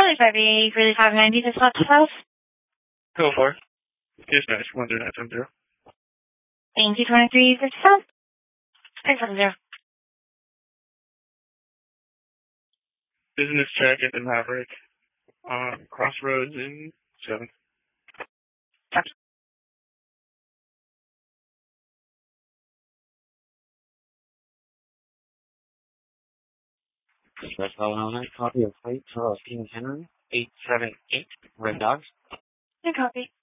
Charlie 5A, really 590, this hot house. Go for it. Dispatch 10970. Thank you, 2357. 670. Business check at the Maverick. Crossroads in 7. Gotcha. Express Illinois, copy of plate Charles King Henry, 878, Red Dogs. Good copy.